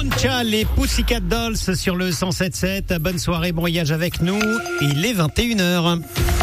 Les Pussycat Dolls sur le 107.7. Bonne soirée, bon voyage avec nous. Il est 21h.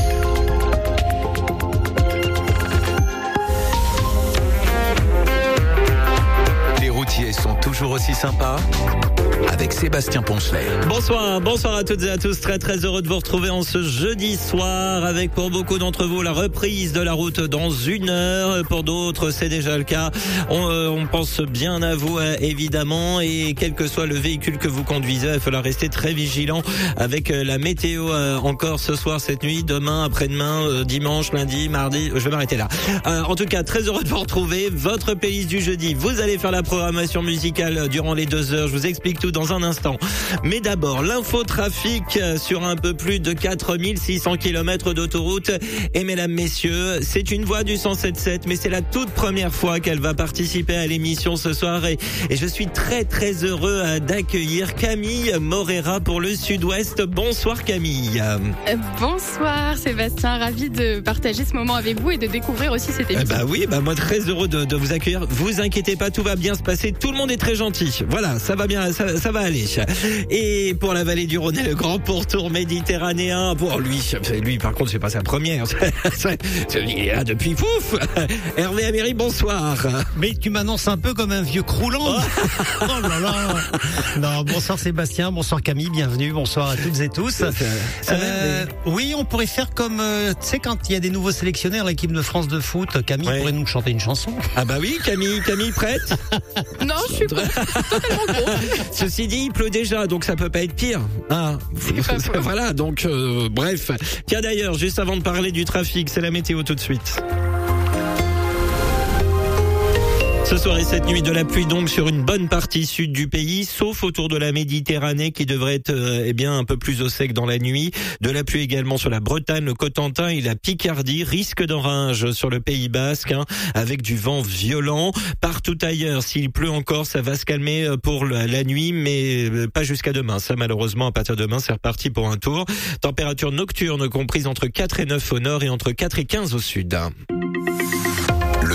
Les routiers sont toujours aussi sympas avec Sébastien Poncelet. Bonsoir à toutes et à tous. Très heureux de vous retrouver en ce jeudi soir avec pour beaucoup d'entre vous la reprise de la route dans 1 heure. Pour d'autres, c'est déjà le cas. On pense bien à vous évidemment, et quel que soit le véhicule que vous conduisez, il faudra rester très vigilant avec la météo encore ce soir, cette nuit, demain, après-demain, dimanche, lundi, mardi. Je vais m'arrêter là. En tout cas, très heureux de vous retrouver. Votre playlist du jeudi. Vous allez faire la programmation musicale durant les 2 heures. Je vous explique tout dans un instant. Mais d'abord, l'infotrafic sur un peu plus de 4600 km d'autoroute. Et mesdames, messieurs, c'est une voix du 107.7, mais c'est la toute première fois qu'elle va participer à l'émission ce soir. Et je suis très heureux d'accueillir Camille Morera pour le Sud-Ouest. Bonsoir Camille. Bonsoir Sébastien, ravi de partager ce moment avec vous et de découvrir aussi cette émission. Moi très heureux de vous accueillir. Vous inquiétez pas, tout va bien se passer. Tout le monde est très gentil. Voilà, ça va bien, ça va aller. Et pour la vallée du Rhône et le grand pourtour méditerranéen, pour lui par contre c'est pas sa première. Il est là depuis pouf. Hervé Améry, bonsoir. Mais tu m'annonces un peu comme un vieux croulant. Oh là là. Non, bonsoir Sébastien, bonsoir Camille, bienvenue, bonsoir à toutes et tous. Oui, on pourrait faire comme, tu sais, quand il y a des nouveaux sélectionneurs, l'équipe de France de foot, Camille pourrait nous chanter une chanson. Ah bah oui, Camille prête? Non, je suis pas totalement gros. Ceci dit, il pleut déjà, donc ça peut pas être pire. Voilà, donc bref. Tiens d'ailleurs, juste avant de parler du trafic, c'est la météo tout de suite. Ce soir et cette nuit, de la pluie donc sur une bonne partie sud du pays, sauf autour de la Méditerranée qui devrait être un peu plus au sec dans la nuit. De la pluie également sur la Bretagne, le Cotentin et la Picardie. Risque d'orage sur le Pays Basque, avec du vent violent. Partout ailleurs, s'il pleut encore, ça va se calmer pour la nuit, mais pas jusqu'à demain. Ça, malheureusement, à partir de demain, c'est reparti pour un tour. Température nocturne comprise entre 4 et 9 au nord et entre 4 et 15 au sud. Le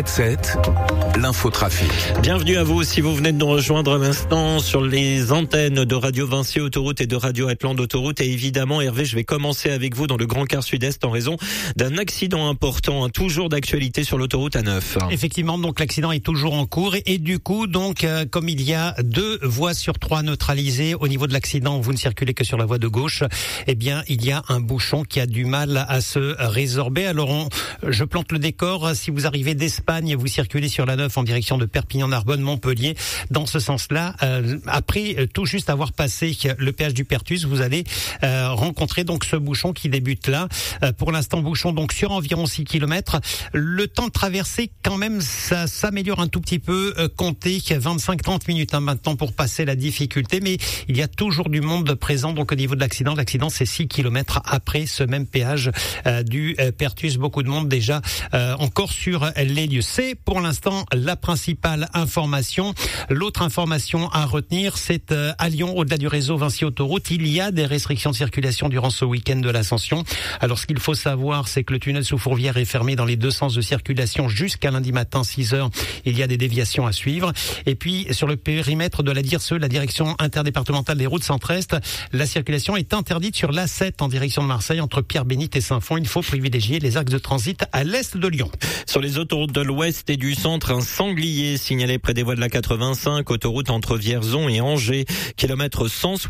107.7, l'infotrafic. Bienvenue à vous si vous venez de nous rejoindre maintenant sur les antennes de Radio Vinci Autoroute et de Radio Atlante Autoroute. Et évidemment, Hervé, je vais commencer avec vous dans le Grand Quart Sud-Est en raison d'un accident important, toujours d'actualité sur l'autoroute A9. Effectivement, donc l'accident est toujours en cours et du coup, donc comme il y a 2 voies sur 3 neutralisées au niveau de l'accident, vous ne circulez que sur la voie de gauche. Eh bien, il y a un bouchon qui a du mal à se résorber. Alors, je plante le décor. Si vous arrivez d'Espagne, vous circulez sur la 9 en direction de Perpignan, Narbonne, Montpellier. Dans ce sens-là, après tout juste avoir passé le péage du Pertus, vous allez rencontrer donc ce bouchon qui débute là. Pour l'instant, bouchon donc sur environ 6 km. Le temps de traverser, quand même, ça s'améliore un tout petit peu. Comptez 25-30 minutes maintenant pour passer la difficulté, mais il y a toujours du monde présent donc au niveau de l'accident. L'accident, c'est 6 km après ce même péage du Pertus. Beaucoup de monde déjà encore sur les lieux. C'est pour l'instant la principale information. L'autre information à retenir, c'est à Lyon, au-delà du réseau Vinci Autoroute, il y a des restrictions de circulation durant ce week-end de l'Ascension. Alors ce qu'il faut savoir, c'est que le tunnel sous Fourvière est fermé dans les 2 sens de circulation jusqu'à lundi matin 6h. Il y a des déviations à suivre. Et puis sur le périmètre de la DIRSE, la direction interdépartementale des routes centre-est, la circulation est interdite sur l'A7 en direction de Marseille entre Pierre-Bénite et Saint-Fond. Il faut privilégier les axes de transit à l'est de Lyon. Sur les autoroutes de l'ouest et du centre, un sanglier signalé près des voies de la 85, autoroute entre Vierzon et Angers, kilomètre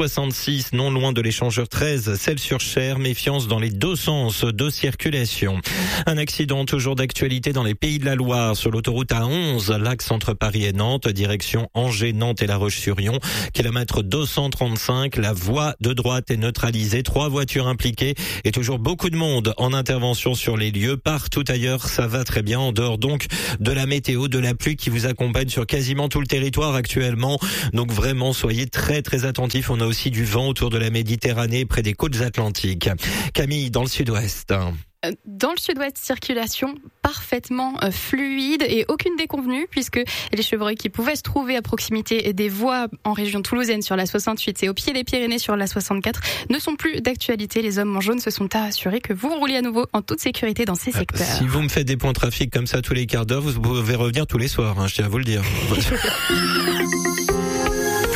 166, non loin de l'échangeur 13, Celles-sur-Cher, méfiance dans les 2 sens de circulation. Un accident toujours d'actualité dans les Pays de la Loire, sur l'autoroute A11, l'axe entre Paris et Nantes, direction Angers, Nantes et La Roche-sur-Yon, kilomètre 235, la voie de droite est neutralisée, 3 voitures impliquées et toujours beaucoup de monde en intervention sur les lieux. Partout ailleurs, ça va très bien, en dehors donc de la météo, de la pluie qui vous accompagne sur quasiment tout le territoire actuellement. Donc vraiment, soyez très attentifs. On a aussi du vent autour de la Méditerranée, près des côtes atlantiques. Camille, dans le sud-ouest. Dans le sud-ouest, circulation parfaitement fluide et aucune déconvenue, puisque les chevreuils qui pouvaient se trouver à proximité des voies en région toulousaine sur la 68 et au pied des Pyrénées sur la 64 ne sont plus d'actualité. Les hommes en jaune se sont assurés que vous rouliez à nouveau en toute sécurité dans ces secteurs. Si vous me faites des points de trafic comme ça tous les quarts d'heure, vous pouvez revenir tous les soirs, je tiens à vous le dire.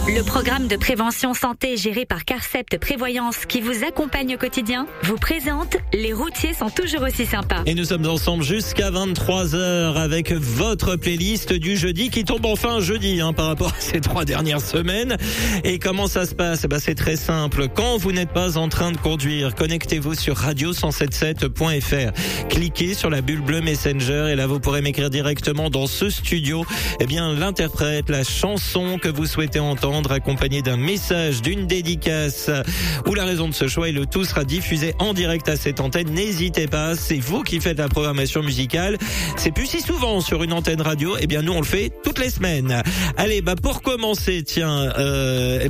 Le programme de prévention santé géré par Carcept Prévoyance qui vous accompagne au quotidien vous présente Les routiers sont toujours aussi sympas. Et nous sommes ensemble jusqu'à 23h avec votre playlist du jeudi qui tombe enfin jeudi par rapport à ces 3 dernières semaines. Et comment ça se passe? C'est très simple. Quand vous n'êtes pas en train de conduire, connectez-vous sur radio177.fr. Cliquez sur la bulle bleue Messenger et là vous pourrez m'écrire directement dans ce studio l'interprète, la chanson que vous souhaitez entendre accompagnée d'un message, d'une dédicace ou la raison de ce choix, et le tout sera diffusé en direct à cette antenne. N'hésitez pas, c'est vous qui faites la programmation musicale. C'est plus si souvent sur une antenne radio, nous on le fait toutes les semaines. Allez, pour commencer, j'allais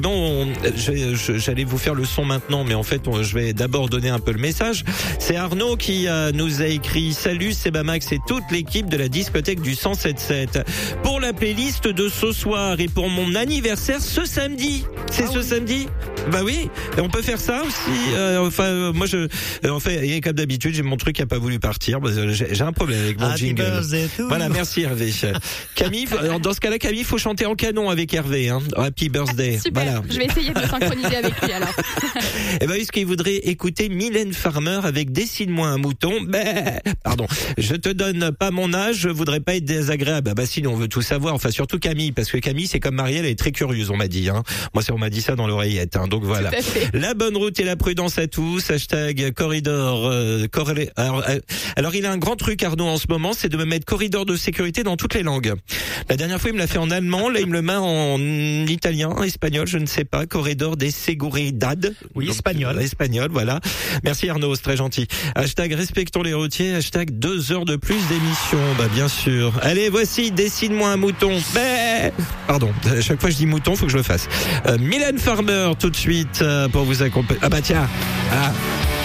vous faire le son maintenant, mais en fait je vais d'abord donner un peu le message. C'est Arnaud qui nous a écrit: salut, c'est Max et toute l'équipe de la discothèque du 107.7 pour la playlist de ce soir et pour mon anniversaire ce samedi. C'est ce samedi? Oui, et on peut faire ça aussi. Moi et comme d'habitude, j'ai mon truc qui a pas voulu partir. J'ai un problème avec mon jingle. Voilà, merci Hervé. Camille, dans ce cas-là, Camille, faut chanter en canon avec Hervé. Happy birthday. Super. Voilà. Je vais essayer de me synchroniser avec lui alors. Est-ce qu'il voudrait écouter Mylène Farmer avec Dessine-moi un mouton? Pardon, je te donne pas mon âge, je voudrais pas être désagréable. Sinon on veut tout savoir. Surtout Camille, parce que Camille, c'est comme Marielle, elle est très curieuse, on m'a dit. Moi, on m'a dit ça dans l'oreillette. Donc voilà. La bonne route et la prudence à tous. Hashtag corridor. Alors, il a un grand truc, Arnaud, en ce moment, c'est de me mettre corridor de sécurité dans toutes les langues. La dernière fois, il me l'a fait en allemand. Là, il me le met en italien, espagnol, je ne sais pas. Corridor de seguridad. Oui, espagnol. Espagnol, voilà. Merci Arnaud, c'est très gentil. Hashtag respectons les routiers. Hashtag 2 heures de plus d'émission. Bien sûr. Allez, voici Dessine-moi un mouton. Pardon, à chaque fois je dis mouton, faut que je le fasse. Mylène Farmer tout de suite pour vous accompagner. Tiens.